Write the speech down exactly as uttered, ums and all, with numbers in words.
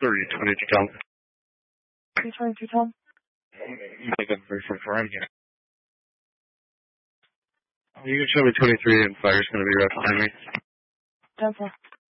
three twenty-two, Tom. three twenty-two, Tom. You take that very far right here. You can show me twenty-three and fire's going to be right behind me. Okay.